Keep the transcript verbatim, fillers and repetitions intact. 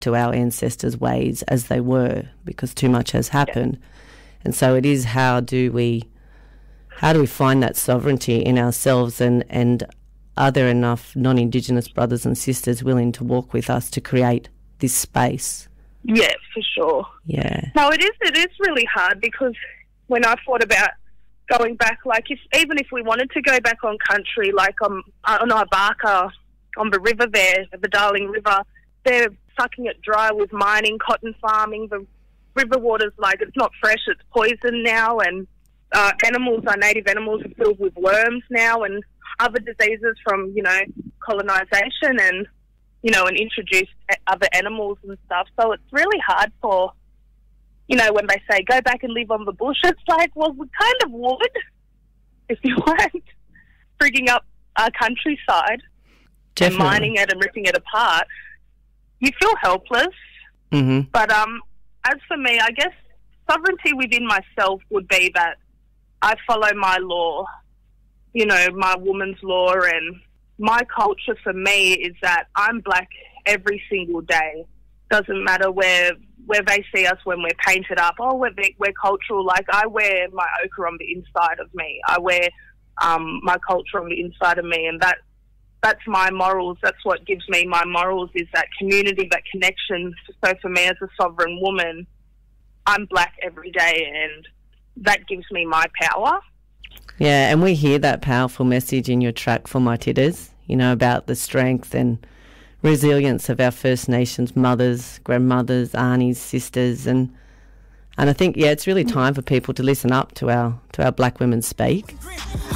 to our ancestors' ways as they were, because too much has happened. Yeah. And so it is, how do we how do we find that sovereignty in ourselves, and, and are there enough non-Indigenous brothers and sisters willing to walk with us to create this space? Yeah, for sure. Yeah. No, it is it is really hard, because when I thought about going back, like if even if we wanted to go back on country, like on, on Ibarka, on the river there, the Darling River, they're sucking it dry with mining, cotton farming. The river water's like, it's not fresh, it's poison now, and uh, animals, our native animals, are filled with worms now and other diseases from, you know, colonisation and, you know, and introduced other animals and stuff. So it's really hard for, you know, when they say go back and live on the bush, it's like, well, we kind of would if you weren't frigging up our countryside. Definitely. And mining it and ripping it apart. You feel helpless. Mm-hmm. But um, as for me, I guess sovereignty within myself would be that I follow my law, you know, my woman's law, and my culture for me is that I'm black every single day. Doesn't matter where where they see us when we're painted up. Oh, we're, we're cultural. Like, I wear my ochre on the inside of me. I wear um, my culture on the inside of me, and that that's my morals. That's what gives me my morals, is that community, that connection. So for me as a sovereign woman, I'm black every day, and that gives me my power. Yeah, and we hear that powerful message in your track For My Titters, you know, about the strength and resilience of our First Nations mothers, grandmothers, aunties, sisters, and and I think, yeah, it's really time for people to listen up to our to our black women speak.